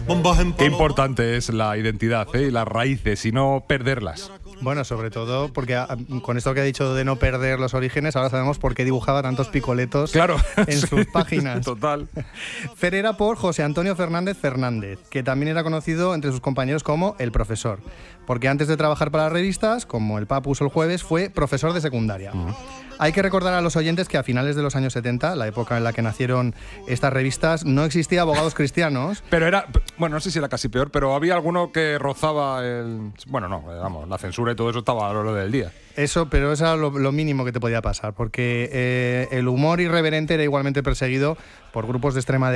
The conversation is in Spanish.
Qué importante es la identidad y las raíces y no perderlas. Bueno, sobre todo porque con esto que ha dicho de no perder los orígenes, ahora sabemos por qué dibujaba tantos picoletos en sus páginas. Total. Fer era por José Antonio Fernández Fernández, que también era conocido entre sus compañeros como el profesor, porque antes de trabajar para las revistas, como el Papus o el Jueves, fue profesor de secundaria. Hay que recordar a los oyentes que a finales de los años 70, la época en la que nacieron estas revistas, no existía Abogados Cristianos. Pero era, bueno, no sé si era casi peor, pero había alguno que rozaba el... Bueno, no, vamos, la censura y todo eso estaba a lo del día. Pero eso era lo mínimo que te podía pasar, porque el humor irreverente era igualmente perseguido por grupos de extrema derecha